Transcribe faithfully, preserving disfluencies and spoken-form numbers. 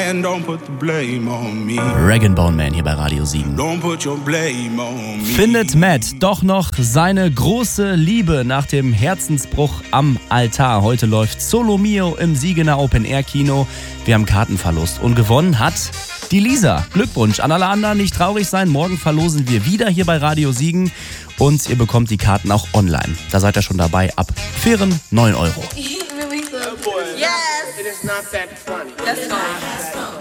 And don't put the blame on me. Rag and Bone Man hier bei Radio sieben. Don't put your blame on me. Findet Matt doch noch seine große Liebe nach dem Herzensbruch am Altar. Heute läuft Solo Mio im Siegener Open Air Kino. Wir haben Kartenverlust und gewonnen hat die Lisa. Glückwunsch an alle anderen, nicht traurig sein. Morgen verlosen wir wieder hier bei Radio Siegen und ihr bekommt die Karten auch online. Da seid ihr schon dabei ab fairen neun Euro. Yes. It is not that funny. That's fine.